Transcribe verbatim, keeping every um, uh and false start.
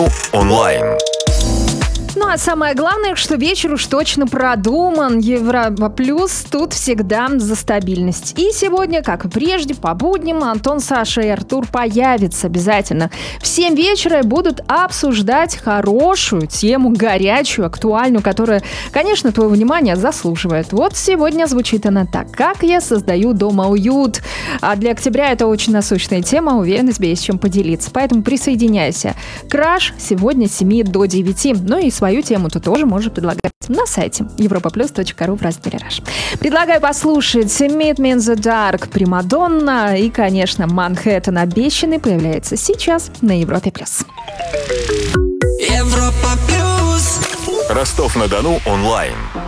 Онлайн. Ну а самое главное, что вечер уж точно продуман. Европа Плюс тут всегда за стабильность. И сегодня, как и прежде, по будням Антон, Саша и Артур появятся обязательно. В семь вечера будут обсуждать хорошую тему, горячую, актуальную, которая, конечно, твоего внимания заслуживает. Вот сегодня звучит она так. Как я создаю дома уют? А для октября это очень насущная тема. Уверена, тебе есть чем поделиться. Поэтому присоединяйся. Краш сегодня с семи до девяти. Ну и свою тему ты тоже можешь предлагать на сайте европа плюс точка ру в разделе Rush. Предлагаю послушать Meet Me in the Dark, Примадонна и, конечно, Манхэттен обещанный появляется сейчас на Европе Плюс. Европа Плюс. Ростов-на-Дону онлайн.